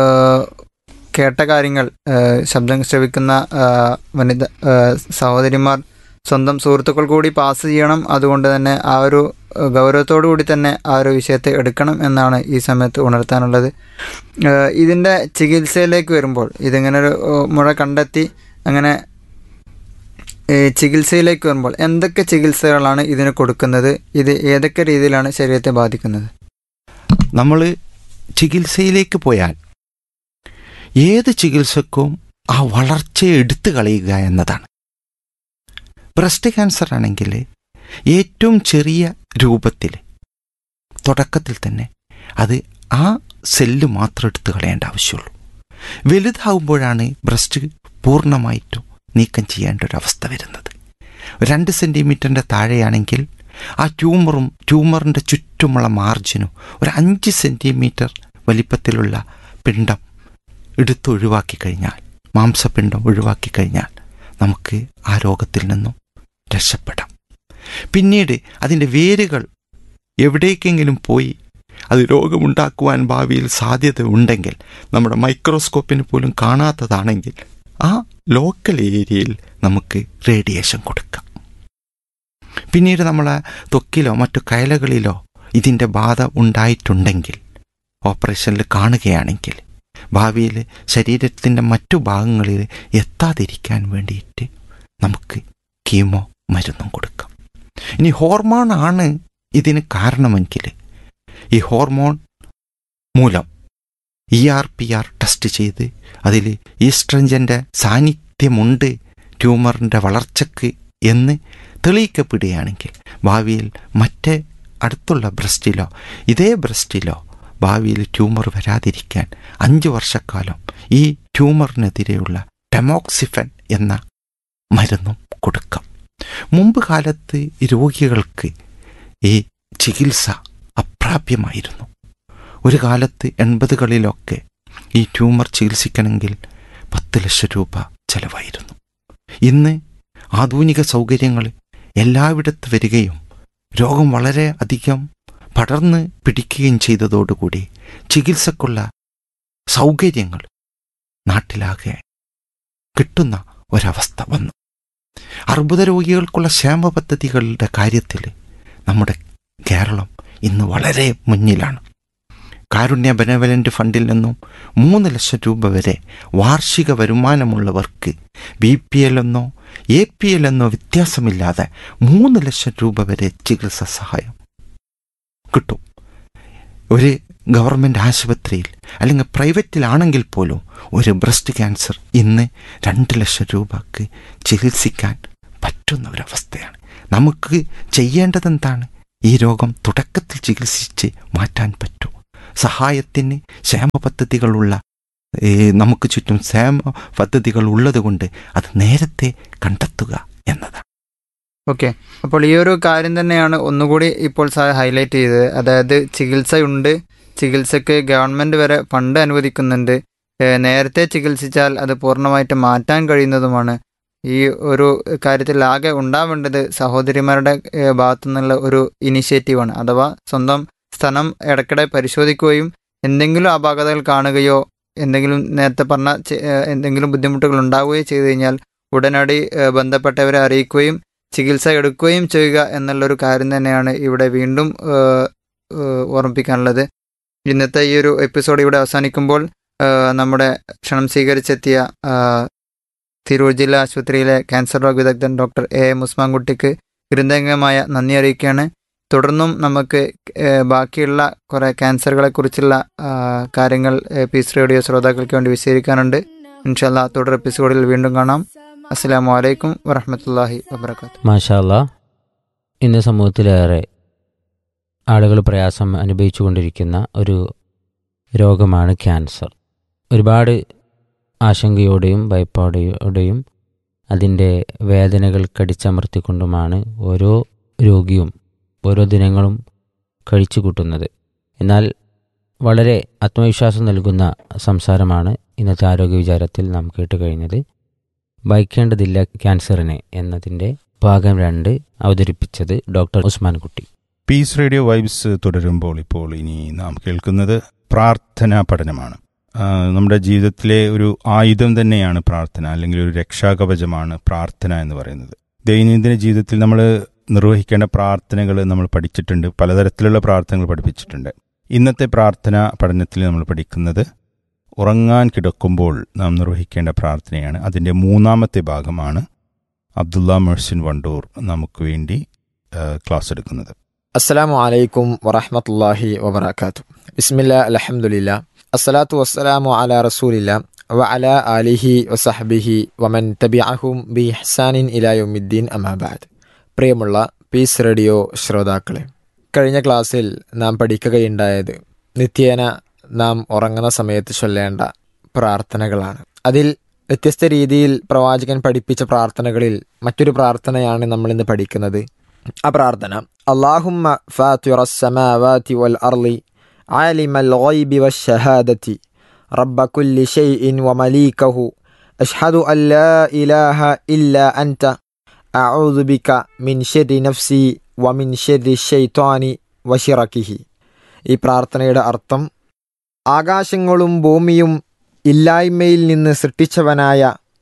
കേട്ട കാര്യങ്ങൾ ശബ്ദം ശ്രവിക്കുന്ന വനിത സഹോദരിമാർ സ്വന്തം സുഹൃത്തുക്കൾ കൂടി പാസ് ചെയ്യണം. അതുകൊണ്ട് തന്നെ ആ ഒരു ഗൗരവത്തോടു കൂടി തന്നെ ആ ഒരു വിഷയത്തെ എടുക്കണം എന്നാണ് ഈ സമയത്ത് ഉണർത്താനുള്ളത്. ഇതിൻ്റെ ചികിത്സയിലേക്ക് വരുമ്പോൾ, ഇതിങ്ങനെ ഒരു മുഴ കണ്ടെത്തി അങ്ങനെ ചികിത്സയിലേക്ക് വരുമ്പോൾ എന്തൊക്കെ ചികിത്സകളാണ് ഇതിന് കൊടുക്കുന്നത്? ഇത് ഏതൊക്കെ രീതിയിലാണ് ശരീരത്തെ ബാധിക്കുന്നത്? നമ്മൾ ചികിത്സയിലേക്ക് പോയാൽ ഏത് ചികിത്സക്കും ആ വളർച്ചയെ എടുത്തു കളയുക എന്നതാണ്. ബ്രസ്റ്റ് ക്യാൻസർ ആണെങ്കിൽ ഏറ്റവും ചെറിയ രൂപത്തിൽ തുടക്കത്തിൽ തന്നെ അത് ആ സെല്ല് മാത്രം എടുത്തു കളയേണ്ട ആവശ്യമുള്ളൂ. വലുതാവുമ്പോഴാണ് ബ്രസ്റ്റ് പൂർണ്ണമായിട്ടും നീക്കം ചെയ്യേണ്ട ഒരവസ്ഥ വരുന്നത്. രണ്ട് സെൻറ്റിമീറ്ററിൻ്റെ താഴെയാണെങ്കിൽ ആ ട്യൂമറും ട്യൂമറിൻ്റെ ചുറ്റുമുള്ള മാർജിനും ഒരു അഞ്ച് സെൻറ്റിമീറ്റർ വലിപ്പത്തിലുള്ള പിണ്ഡം എടുത്ത് ഒഴിവാക്കി കഴിഞ്ഞാൽ, മാംസപിണ്ഡം ഒഴിവാക്കി കഴിഞ്ഞാൽ നമുക്ക് ആ രോഗത്തിൽ നിന്നും രക്ഷപ്പെടാം. പിന്നീട് അതിൻ്റെ വേരുകൾ എവിടേക്കെങ്കിലും പോയി അത് രോഗമുണ്ടാക്കുവാൻ ഭാവിയിൽ സാധ്യത ഉണ്ടെങ്കിൽ, നമ്മുടെ മൈക്രോസ്കോപ്പിന് പോലും കാണാത്തതാണെങ്കിൽ ആ ലോക്കൽ ഏരിയയിൽ നമുക്ക് റേഡിയേഷൻ കൊടുക്കാം. പിന്നീട് നമ്മളെ ത്വക്കിലോ മറ്റു കയലകളിലോ ഇതിൻ്റെ ബാധ ഉണ്ടായിട്ടുണ്ടെങ്കിൽ, ഓപ്പറേഷനിൽ കാണുകയാണെങ്കിൽ ഭാവിയിൽ ശരീരത്തിൻ്റെ മറ്റു ഭാഗങ്ങളിൽ എത്താതിരിക്കാൻ വേണ്ടിയിട്ട് നമുക്ക് കീമോ മരുന്നും കൊടുക്കാം. ഇനി ഹോർമോൺ ആണ് ഇതിന് കാരണമെങ്കിൽ ഈ ഹോർമോൺ മൂലം E R P R test ചെയ്ത് അതിൽ ഈസ്ട്രജൻ്റെ സാന്നിധ്യമുണ്ട് ട്യൂമറിൻ്റെ വളർച്ചയ്ക്ക് എന്ന് തെളിയിക്കപ്പെടുകയാണെങ്കിൽ ഭാവിയിൽ മറ്റേ അടുത്തുള്ള ബ്രസ്റ്റിലോ ഇതേ ബ്രസ്റ്റിലോ ഭാവിയിൽ ട്യൂമർ വരാതിരിക്കാൻ അഞ്ച് വർഷക്കാലം ഈ ട്യൂമറിനെതിരെയുള്ള ടെമോക്സിഫൻ എന്ന മരുന്നും കൊടുക്കാം. മുമ്പ് കാലത്ത് രോഗികൾക്ക് ഈ ചികിത്സ അപ്രാപ്യമായിരുന്നു. ഒരു കാലത്ത് എൺപതുകളിലൊക്കെ ഈ ട്യൂമർ ചികിത്സിക്കണമെങ്കിൽ പത്ത് ലക്ഷം രൂപ ചെലവായിരുന്നു. ഇന്ന് ആധുനിക സൗകര്യങ്ങൾ എല്ലായിടത്ത് വരികയും രോഗം വളരെ അധികം പടർന്ന് പിടിക്കുകയും ചെയ്തതോടുകൂടി ചികിത്സക്കുള്ള സൗകര്യങ്ങൾ നാട്ടിലാകെ കിട്ടുന്ന ഒരവസ്ഥ വന്നു. അർബുദ രോഗികൾക്കുള്ള ക്ഷേമ പദ്ധതികളുടെ കാര്യത്തിൽ നമ്മുടെ കേരളം ഇന്ന് വളരെ മുന്നിലാണ്. കാരുണ്യ ബെനവലൻ്റ് ഫണ്ടിൽ നിന്നും മൂന്ന് ലക്ഷം രൂപ വരെ വാർഷിക വരുമാനമുള്ളവർക്ക് ബി പി എൽ എന്നോ എ പി എൽ എന്നോ വ്യത്യാസമില്ലാതെ മൂന്ന് ലക്ഷം രൂപ വരെ ചികിത്സാ സഹായം കിട്ടും. ഒരു ഗവൺമെൻറ് ആശുപത്രിയിൽ അല്ലെങ്കിൽ പ്രൈവറ്റിലാണെങ്കിൽ പോലും ഒരു ബ്രസ്റ്റ് ക്യാൻസർ ഇന്ന് രണ്ട് ലക്ഷം രൂപക്ക് ചികിത്സിക്കാൻ പറ്റുന്ന ഒരവസ്ഥയാണ്. നമുക്ക് ചെയ്യേണ്ടതെന്താണ്? ഈ രോഗം തുടക്കത്തിൽ ചികിത്സിച്ച് മാറ്റാൻ പറ്റും. സഹായത്തിന് ക്ഷേമ പദ്ധതികളുള്ള നമുക്ക് ചുറ്റും ക്ഷേമ പദ്ധതികൾ ഉള്ളത് കൊണ്ട് അത് നേരത്തെ കണ്ടെത്തുക എന്നതാണ്. ഓക്കെ, അപ്പോൾ ഈ ഒരു കാര്യം തന്നെയാണ് ഒന്നുകൂടി ഇപ്പോൾ സാർ ഹൈലൈറ്റ് ചെയ്തത്. അതായത് ചികിത്സയുണ്ട്, ചികിത്സയ്ക്ക് ഗവൺമെൻറ് വരെ ഫണ്ട് അനുവദിക്കുന്നുണ്ട്, നേരത്തെ ചികിത്സിച്ചാൽ അത് പൂർണ്ണമായിട്ട് മാറ്റാൻ കഴിയുന്നതുമാണ്. ഈ ഒരു കാര്യത്തിൽ ആകെ ഉണ്ടാവേണ്ടത് സഹോദരിമാരുടെ ഭാഗത്തു നിന്നുള്ള ഒരു ഇനിഷ്യേറ്റീവാണ്. അഥവാ സ്വന്തം സ്ഥലം ഇടയ്ക്കിടെ പരിശോധിക്കുകയും എന്തെങ്കിലും അപാകതകൾ കാണുകയോ എന്തെങ്കിലും നേരത്തെ പറഞ്ഞ എന്തെങ്കിലും ബുദ്ധിമുട്ടുകൾ ഉണ്ടാവുകയോ ചെയ്തു കഴിഞ്ഞാൽ ഉടനടി ബന്ധപ്പെട്ടവരെ അറിയിക്കുകയും ചികിത്സ എടുക്കുകയും ചെയ്യുക എന്നുള്ളൊരു കാര്യം തന്നെയാണ് ഇവിടെ വീണ്ടും ഏഹ്, ഏഹ്, ഓർമ്മിപ്പിക്കാനുള്ളത്. ഇന്നത്തെ ഈ ഒരു എപ്പിസോഡ് ഇവിടെ അവസാനിക്കുമ്പോൾ ഏഹ്, നമ്മുടെ ക്ഷണം സ്വീകരിച്ചെത്തിയ ഏഹ്, തിരൂർ ജില്ലാ ആശുപത്രിയിലെ ക്യാൻസർ രോഗ വിദഗ്ധൻ ഡോക്ടർ എ എം ഉസ്മാൻകുട്ടിക്ക് ഹൃദയംഗമായ നന്ദി അറിയിക്കുകയാണ്. തുടർന്നും നമുക്ക് ഏഹ്, ബാക്കിയുള്ള കുറേ ക്യാൻസറുകളെ കുറിച്ചുള്ള കാര്യങ്ങൾ ഏഹ്, പീസ് റേഡിയോ ശ്രോതാക്കൾക്ക് വേണ്ടി വിശദീകരിക്കാനുണ്ട്. ഇൻഷാ അല്ലാ തുടർ എപ്പിസോഡിൽ വീണ്ടും കാണാം. അസ്സലാമു അലൈക്കും വറഹ്മത്തുള്ളാഹി വബറകാതുഹു. മാഷാ അല്ലാ, ഇന്ന് സമൂഹത്തിലേറെ ആളുകൾ പ്രയാസം അനുഭവിച്ചുകൊണ്ടിരിക്കുന്ന ഒരു രോഗമാണ് ക്യാൻസർ. ഒരുപാട് ആശങ്കയോടെയും ഭയപ്പാടോടെയും അതിൻ്റെ വേദനകൾ കടിച്ചമർത്തിക്കൊണ്ടുമാണ് ഓരോ രോഗിയും ഓരോ ദിനങ്ങളും കഴിച്ചു കൂട്ടുന്നത്. എന്നാൽ വളരെ ആത്മവിശ്വാസം നൽകുന്ന സംസാരമാണ് ഇന്നത്തെ ആരോഗ്യ വിചാരത്തിൽ നാം കേട്ട് കഴിഞ്ഞത്. ഭയക്കേണ്ടതില്ല ക്യാൻസറിനെ എന്നതിൻ്റെ ഭാഗം രണ്ട് അവതരിപ്പിച്ചത് doctor Usmankutty. Piece radio vibes തുടരുമ്പോൾ ഇപ്പോൾ ഇനി നാം കേൾക്കുന്നത് പ്രാർത്ഥനാ പഠനമാണ്. ആ, നമ്മുടെ ജീവിതത്തിലെ ഒരു ആയുധം തന്നെയാണ് പ്രാർത്ഥന, അല്ലെങ്കിൽ ഒരു രക്ഷാകവചമാണ് പ്രാർത്ഥന എന്ന് പറയുന്നത്. ദൈനംദിന ജീവിതത്തിൽ നമ്മൾ നിർവഹിക്കേണ്ട പ്രാർത്ഥനകൾ നമ്മൾ പഠിച്ചിട്ടുണ്ട്, പലതരത്തിലുള്ള പ്രാർത്ഥനകൾ പഠിപ്പിച്ചിട്ടുണ്ട്. ഇന്നത്തെ പ്രാർത്ഥന പഠനത്തിൽ നമ്മൾ പഠിക്കുന്നത് ഉറങ്ങാൻ കിടക്കുമ്പോൾ നാം നിർവഹിക്കേണ്ട പ്രാർത്ഥനയാണ്. അതിൻ്റെ മൂന്നാമത്തെ ഭാഗമാണ് അബ്ദുള്ള മെഴ്സിൻ വണ്ടൂർ നമുക്ക് വേണ്ടി ആ, ക്ലാസ് എടുക്കുന്നത്. അസ്സലാമു അലൈക്കും വറഹ്മത്തുള്ളാഹി വബറകാതുഹു. ബിസ്മില്ലാ അൽഹംദുലില്ലാ അസ്സലാത്തു വസ്സലാമു അലാ റസൂലില്ലാ വ അലാ ആലിഹി വസഹ്ബിഹി വമൻ തബിഅഹും ബി ഇഹ്സാനിൻ ഇലാ യൗമിദ്ദീൻ അമ്മാ ബഅദ്. പ്രിയമുള്ള പീസ് റേഡിയോ ശ്രോതാക്കളെ, കഴിഞ്ഞ ക്ലാസ്സിൽ നാം പഠിക്കുകയുണ്ടായത് നിത്യേന നാം ഉറങ്ങുന്ന സമയത്ത് ചൊല്ലേണ്ട പ്രാർത്ഥനകളാണ്. അതിൽ വ്യത്യസ്ത രീതിയിൽ പ്രവാചകൻ പഠിപ്പിച്ച പ്രാർത്ഥനകളിൽ മറ്റൊരു പ്രാർത്ഥനയാണ് നമ്മൾ ഇന്ന് പഠിക്കുന്നത്. ആ പ്രാർത്ഥന അല്ലാഹുമ്മ ഫാത്തിറസ് സമാവാതി വൽ അർളി ആലിമൽ ഗൈബി വശഹാദതി റബ്ബ കുല്ലി ഷൈഇൻ വമലീകഹു അഷ്ഹദു അല്ലാ ഇലാഹ ഇല്ലാ അൻത അഊദു ബിക മിൻ ശർരി നഫ്സി വമിൻ ശർരി ശൈത്വാനി വശിറകിഹി. ഈ പ്രാർത്ഥനയുടെ അർത്ഥം ആകാശങ്ങളും ഭൂമിയും ഇല്ലായ്മയിൽ നിന്ന് സൃഷ്ടിച്ചവനായ,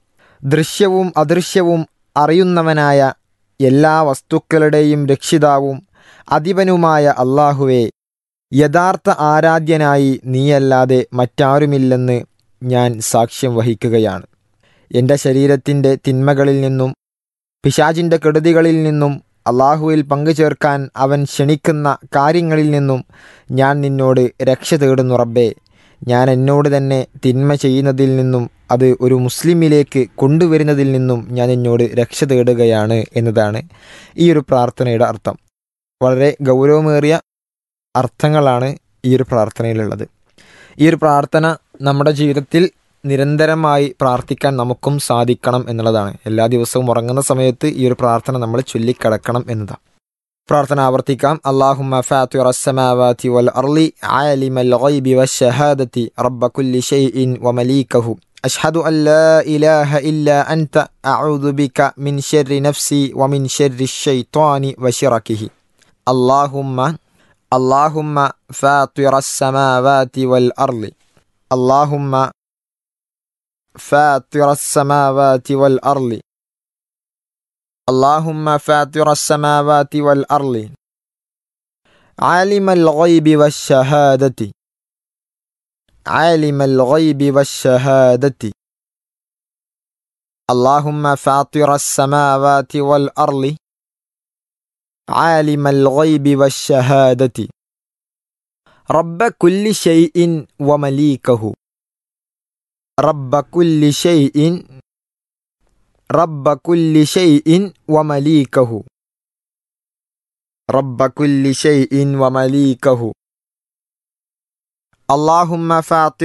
ദൃശ്യവും അദൃശ്യവും അറിയുന്നവനായ, എല്ലാ വസ്തുക്കളുടെയും രക്ഷിതാവും അധിപനുമായ അല്ലാഹുവേ, യഥാർത്ഥ ആരാധ്യനായി നീയല്ലാതെ മറ്റാരുമില്ലെന്ന് ഞാൻ സാക്ഷ്യം വഹിക്കുകയാണ്. എൻ്റെ ശരീരത്തിൻ്റെ തിന്മകളിൽ നിന്നും പിശാചിൻ്റെ കെടുതികളിൽ നിന്നും അള്ളാഹുവിൽ പങ്കുചേർക്കാൻ അവൻ ക്ഷണിക്കുന്ന കാര്യങ്ങളിൽ നിന്നും ഞാൻ നിന്നോട് രക്ഷ തേടുന്നു റബ്ബേ. ഞാൻ എന്നോട് തന്നെ തിന്മ ചെയ്യുന്നതിൽ നിന്നും അത് ഒരു മുസ്ലിമിലേക്ക് കൊണ്ടുവരുന്നതിൽ നിന്നും ഞാൻ എന്നോട് രക്ഷ തേടുകയാണ് എന്നതാണ് ഈ ഒരു പ്രാർത്ഥനയുടെ അർത്ഥം. വളരെ ഗൗരവമേറിയ അർത്ഥങ്ങളാണ് ഈ ഒരു പ്രാർത്ഥനയിലുള്ളത്. ഈ ഒരു പ്രാർത്ഥന നമ്മുടെ ജീവിതത്തിൽ നിരന്തരമായി പ്രാർത്ഥിക്കാൻ നമുക്കും സാധിക്കണം എന്നുള്ളതാണ്. എല്ലാ ദിവസവും ഉറങ്ങുന്ന സമയത്ത് ഈ ഒരു പ്രാർത്ഥന നമ്മൾ ചൊല്ലിക്കിടക്കണം എന്നതാണ്. പ്രാർത്ഥന ആവർത്തിക്കാം. അല്ലാഹുമ്മ ഫാത്തിറസ് സമാവാതി വൽ അർളി ആലിമൽ ഗൈബി വശഹാദതി റബ്ബ കുല്ലി ഷൈഇൻ വമലീകഹു അഷ്ഹദു അല്ലാ ഇലാഹ ഇല്ലാ അൻത അഊദു ബിക മിൻ ശർരി നഫ്സി വമിൻ ശർരി ശൈത്വാനി വശിറകിഹി. അല്ലാഹുമ്മ അല്ലാഹുമ്മ ഫാത്തിറസ് സമാവാതി വൽ അർളി അല്ലാഹുമ്മ فاطر السماوات والأرض اللهم فاطر السماوات والأرض عالم الغيب والشهادة عالم الغيب والشهادة اللهم فاطر السماوات والأرض عالم الغيب والشهادة رب كل شيء ومليكه رب كل شيء رب كل شيء ومليكه رب كل شيء ومليكه اللهم فاطر